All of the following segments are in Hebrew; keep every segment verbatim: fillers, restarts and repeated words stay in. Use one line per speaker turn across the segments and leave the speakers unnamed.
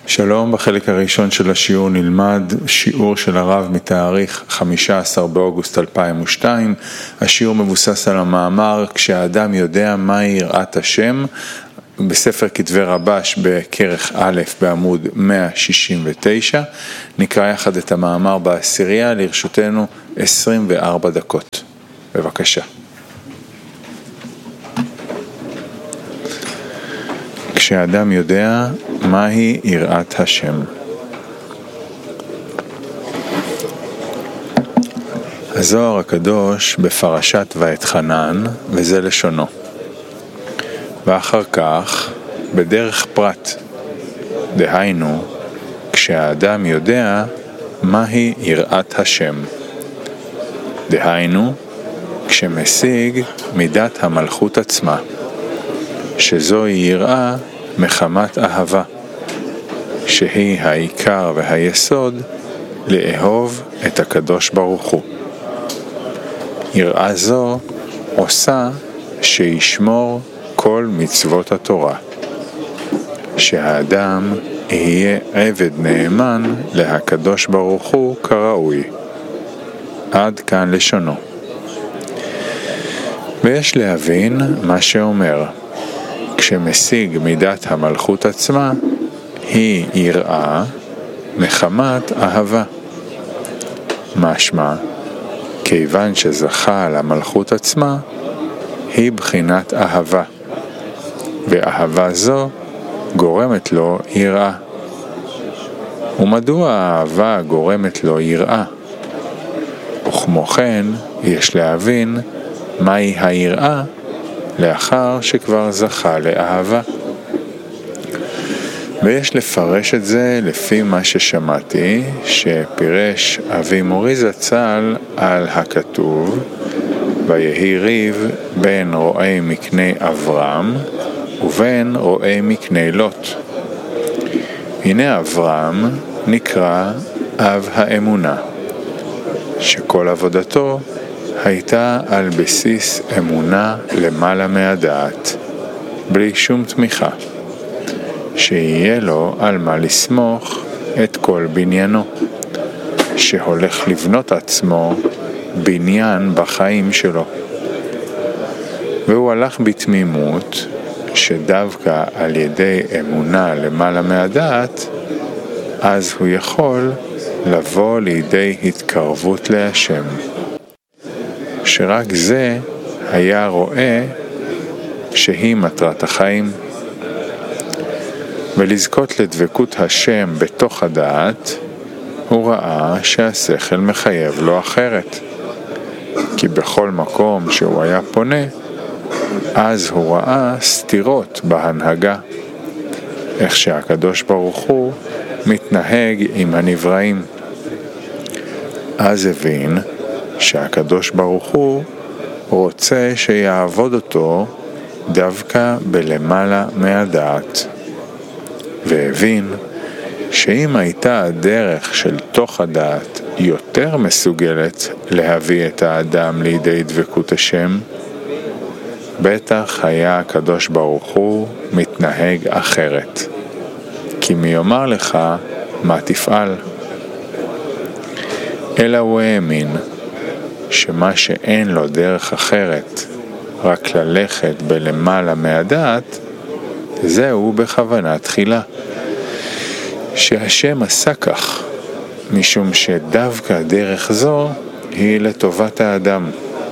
שלום, בחלק הראשון של השיעור נלמד שיעור של הרב מתאריך חמישה עשר באוגוסט אלפיים ושתיים. השיעור מבוסס על המאמר כשהאדם יודע מהי יראת השם, בספר כתבי רבש בכרך א' בעמוד מאה שישים ותשע. נקרא יחד את המאמר בעשירייה, לרשותנו עשרים וארבע דקות. בבקשה. כשאדם יודע מהי יראת השם. הזוהר הקדוש בפרשת ואתחנן, וזה לשונו. ואחר כך, בדרך פרט, דהיינו, כשהאדם יודע מהי יראת השם. דהיינו, כשמשיג מידת המלכות עצמה, שזוהי יראה מחמת אהבה, שהיא העיקר והיסוד לאהוב את הקדוש ברוך הוא. יראה זו עושה שישמור כל מצוות התורה, שהאדם יהיה עבד נאמן להקדוש ברוך הוא כראוי. עד כאן לשונו. ויש להבין מה שאומר, כשמשיג מידת המלכות עצמה, היא יראה מחמת אהבה. משמע, כיוון שזכה על המלכות עצמה, היא בחינת אהבה, ואהבה זו גורמת לו יראה. ומדוע האהבה גורמת לו יראה? וכמו כן, יש להבין מהי היראה לאחר שכבר זכה לאהבה. ויש לפרש את זה לפי מה ששמעתי שפירש אבי מורי זצ"ל על הכתוב ויהי ריב בין רועי מקנה אברהם ובין רועי מקנה לוט. הנה אברהם נקרא אב האמונה, שכל עבודתו הייתה על בסיס אמונה למעלה מהדעת, בלי שום תמיכה, שיהיה לו על מה לסמוך את כל בניינו, שהולך לבנות עצמו בניין בחיים שלו. והוא הלך בתמימות, שדווקא על ידי אמונה למעלה מהדעת, אז הוא יכול לבוא לידי התקרבות להשם. שרק זה היה רואה שהיא מטרת החיים. ולזכות לדבקות השם בתוך הדעת, הוא ראה שהשכל מחייב לו אחרת. כי בכל מקום שהוא היה פונה, אז הוא ראה סתירות בהנהגה. איך שהקדוש ברוך הוא מתנהג עם הנבראים. אז הבין שהקדוש ברוך הוא רוצה שיעבוד אותו דווקא בלמעלה מהדעת. והבין שאם הייתה הדרך של תוך הדעת יותר מסוגלת להביא את האדם לידי דבקות השם, בטח היה הקדוש ברוך הוא מתנהג אחרת. כי מי יאמר לך מה תפעל? אלא הוא האמין שמה שאין לו דרך אחרת, רק ללכת בלמעלה מהדעת, זהו בכוונה תחילה. שהשם עשה כך, משום שדווקא דרך זו היא לטובת האדם.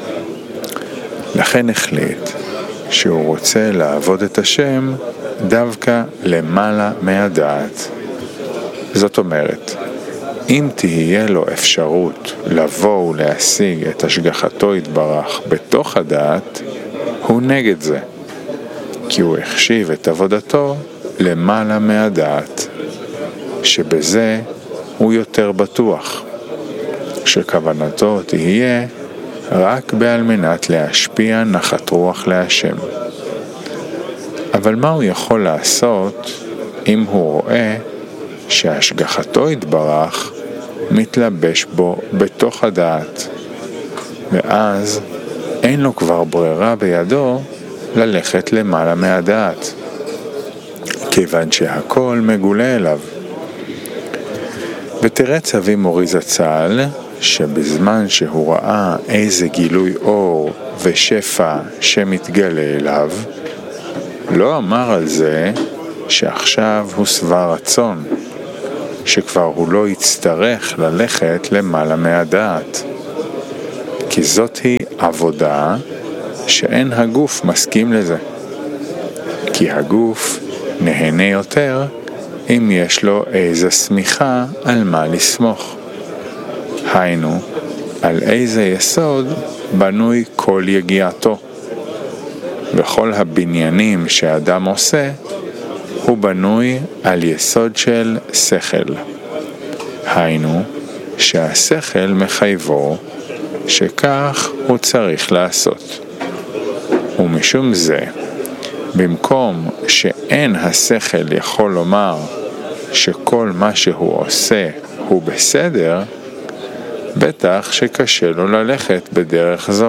לכן החליט שהוא רוצה לעבוד את השם דווקא למעלה מהדעת. זאת אומרת, אם תהיה לו אפשרות לבוא ולהשיג את השגחתו יתברך בתוך הדעת, הוא נגד זה, כי הוא החשיב את עבודתו למעלה מהדעת, שבזה הוא יותר בטוח, שכוונתו תהיה רק בעל מנת להשפיע נחת רוח להשם. אבל מה הוא יכול לעשות אם הוא רואה שהשגחתו יתברך מתלבש בו בתוך הדעת, ואז אין לו כבר ברירה בידו ללכת למעלה מהדעת, כיוון שהכל מגולה אליו, ותרץ אבי מורי זצ"ל שבזמן שהוא ראה איזה גילוי אור ושפע שמתגלה אליו, לא אמר על זה שעכשיו הוא שבע רצון, שכבר הוא לא יצטרך ללכת למעלה מהדעת, כי זאת היא עבודה שאין הגוף מסכים לזה, כי הגוף נהנה יותר אם יש לו איזה סמיכה על מה לסמוך. היינו, על איזה יסוד בנוי כל יגיעתו. וכל הבניינים שאדם עושה, הוא בנוי על יסוד של שכל. היינו, שהשכל מחייבו, שכך הוא צריך לעשות. ומשום זה, במקום שאין השכל יכול לומר שכל מה שהוא עושה הוא בסדר, בטח שקשה לו ללכת בדרך זו.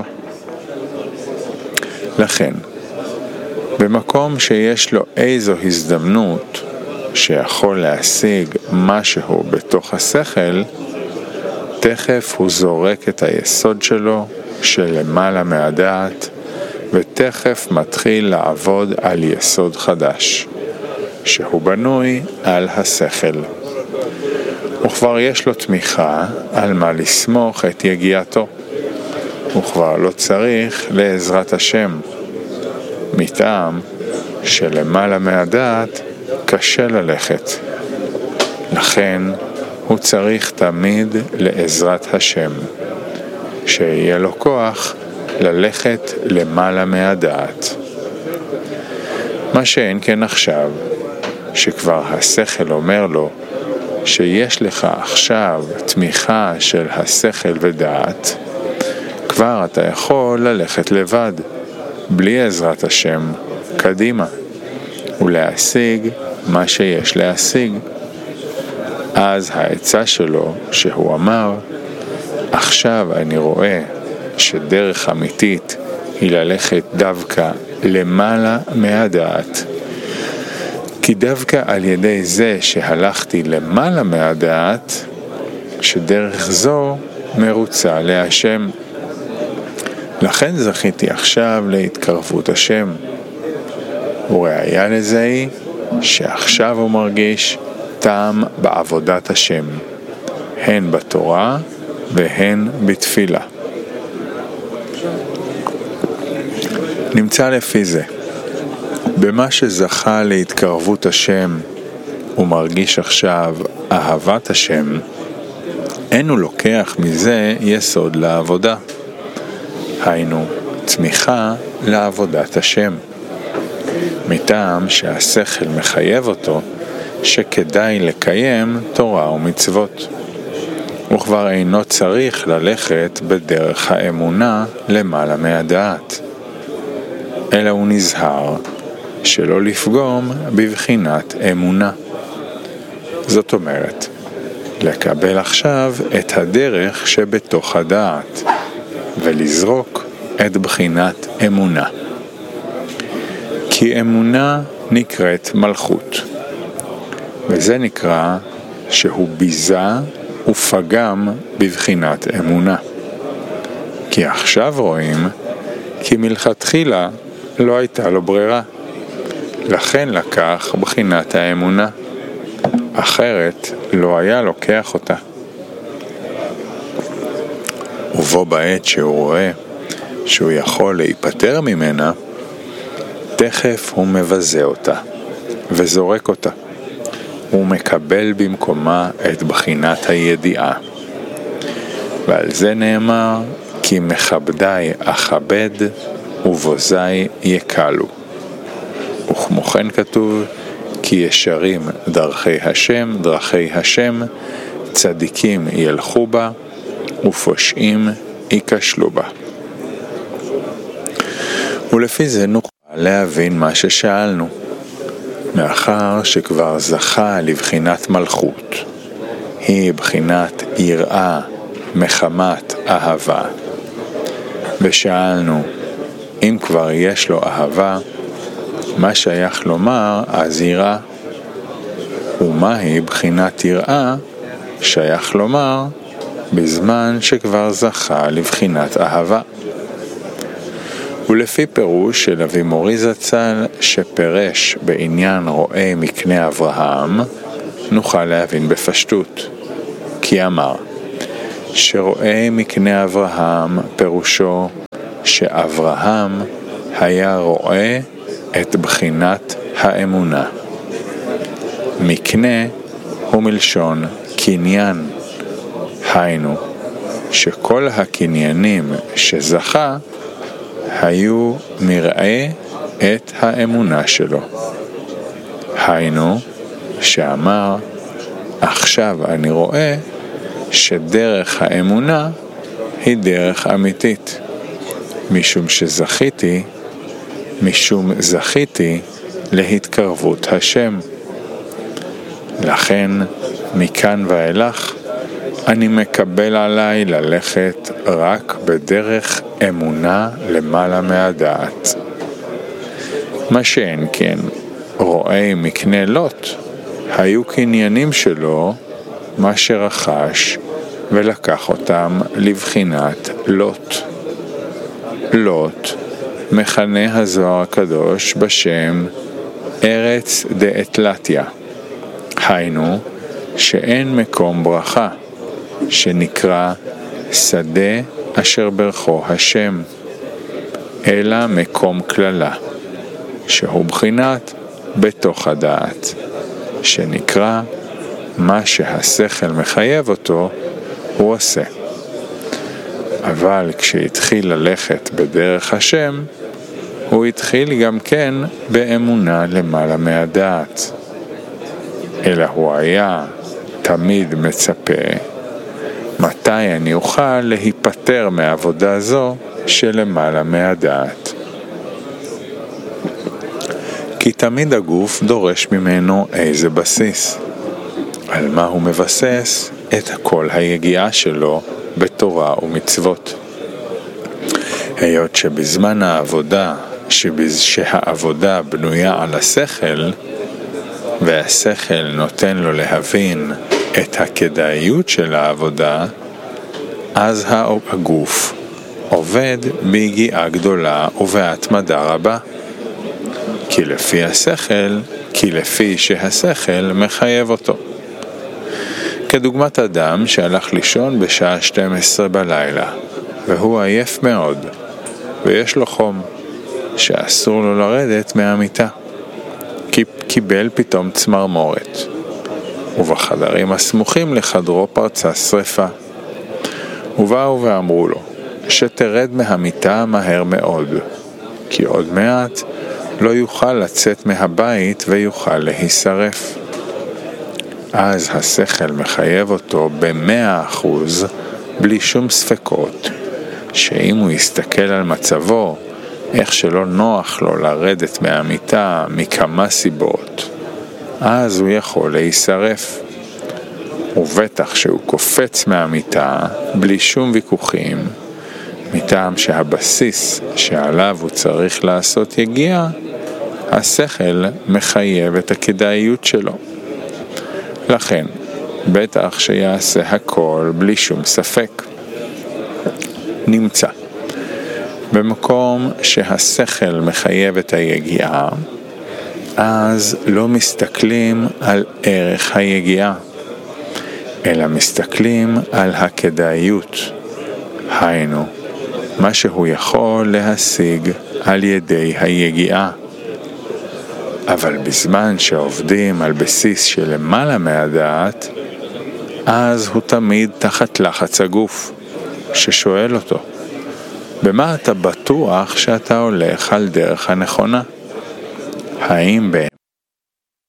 לכן, במקום שיש לו איזו הזדמנות שיכול להשיג משהו בתוך השכל, תכף הוא זורק את היסוד שלו שלמעלה מהדעת, ותכף מתחיל לעבוד על יסוד חדש, שהוא בנוי על השכל. וכבר יש לו תמיכה על מה לסמוך את יגיעתו. וכבר לא צריך לעזרת השם, מטעם שלמעלה מהדעת קשה ללכת. לכן הוא צריך תמיד לעזרת השם, שיהיה לו כוח ללכת למעלה מהדעת. מה שאין כן עכשיו, שכבר השכל אומר לו שיש לך עכשיו תמיכה של השכל ודעת, כבר אתה יכול ללכת לבד, בלי עזרת השם, קדימה, ולהשיג מה שיש להשיג. אז העצה שלו שהוא אמר, עכשיו אני רואה שדרך אמיתית היא ללכת דווקא למעלה מהדעת. כי דווקא על ידי זה שהלכתי למעלה מהדעת, שדרך זו מרוצה להשם. לכן זכיתי עכשיו להתקרבות השם. וראיה לזה היא שעכשיו הוא מרגיש טעם בעבודת השם, הן בתורה והן בתפילה. נמצא לפי זה, במה שזכה להתקרבות השם ומרגיש עכשיו אהבת השם, אין הוא לוקח מזה יסוד לעבודה. היינו, צמיחה לעבודת השם. מטעם שהשכל מחייב אותו שכדאי לקיים תורה ומצוות. הוא כבר אינו צריך ללכת בדרך האמונה למעלה מהדעת, אלא הוא נזהר שלא לפגום בבחינת אמונה. זאת אומרת, לקבל עכשיו את הדרך שבתוך הדעת, ולזרוק את בחינת אמונה. כי אמונה נקראת מלכות, וזה נקרא שהוא ביזה ופגם בבחינת אמונה. כי עכשיו רואים כי מלכתחילה לא הייתה לו ברירה, לכן לקח בחינת האמונה, אחרת לא היה לוקח אותה. ובו בעת שהוא רואה שהוא יכול להיפטר ממנה, תכף הוא מבזה אותה וזורק אותה. הוא מקבל במקומה את בחינת הידיעה. ועל זה נאמר, כי מכבדי אכבד ובוזי יקלו. וכמו כן כתוב, כי ישרים דרכי השם, דרכי השם, צדיקים ילכו בה, ופושעים ייכשלו בה. ולפי זה נוכל להבין מה ששאלנו, מאחר שכבר זכה לבחינת מלכות, היא בחינת יראה מחמת אהבה. ושאלנו, אם כבר יש לו אהבה, מה שייך לומר אז יראה? ומהי בחינת יראה שייך לומר בזמן שכבר זכה לבחינת אהבה. ולפי פירוש של אבי מורי זצ"ל שפרש בעניין רואה מקנה אברהם, נוכל להבין בפשטות. כי אמר שרואה מקנה אברהם פירושו שאברהם היה רואה את בחינת האמונה. מקנה הוא מלשון קניין, היינו שכל הקניינים שזכה היו מראה את האמונה שלו. היינו שאמר עכשיו אני רואה שדרך האמונה היא דרך אמיתית, משום שזכיתי, משום זכיתי להתקרבות השם. לכן מכאן ואילך אני מקבל עליי ללכת רק בדרך אמונה למעלה מהדעת. מה שאין כן, רואי מקנה לוט, היו קניינים שלו מה שרכש ולקח אותם לבחינת לוט. לוט מכנה הזוהר הקדוש בשם ארץ דאתלתיה, היינו שאין מקום ברכה, שנקרא שדה אשר ברכו השם, אלא מקום כללה, שהוא בחינת בתוך הדעת, שנקרא מה שהשכל מחייב אותו, הוא עושה. אבל כשהתחיל ללכת בדרך השם, הוא התחיל גם כן באמונה למעלה מהדעת. אלא הוא היה תמיד מצפה, מתי אני אוכל להיפטר מעבודה זו שלמעלה מהדעת. כי תמיד הגוף דורש ממנו איזה בסיס. על מה הוא מבסס את כל היגיעה שלו בתורה ומצוות. היות שבזמן העבודה, שהעבודה בנויה על השכל, והשכל נותן לו להבין את הכדאיות של העבודה, אז הגוף עובד ביגיעה גדולה ובהתמדה רבה. כי לפי השכל, כי לפי שהשכל מחייב אותו. כדוגמת אדם שהלך לישון בשעה שתים עשרה בלילה, והוא עייף מאוד, ויש לו חום, שאסור לו לרדת מהמיטה. כי קיבל פתאום צמרמורת, ובחדרים הסמוכים לחדרו פרצה שריפה. ובאו ואמרו לו, שתרד מהמיטה מהר מאוד, כי עוד מעט לא יוכל לצאת מהבית ויוכל להישרף. אז השכל מחייב אותו במאה אחוז, בלי שום ספקות, שאם הוא יסתכל על מצבו, איך שלא נוח לו לרדת מהמיטה מכמה סיבות, אז הוא יכול להישרף. ובטח שהוא קופץ מהמיטה בלי שום ויכוחים, מטעם שהבסיס שעליו הוא צריך לעשות יגיע, השכל מחייב את הכדאיות שלו. לכן, בטח שיעשה הכל בלי שום ספק. נמצא. במקום שהשכל מחייב את היגיעה, אז לא מסתכלים על ערך היגיעה, אלא מסתכלים על הכדאיות. היינו, מה שהוא יכול להשיג על ידי היגיעה. אבל בזמן שעובדים על בסיס של למעלה מהדעת, אז הוא תמיד תחת לחץ הגוף, ששואל אותו, במה אתה בטוח שאתה הולך על דרך הנכונה? האם באמת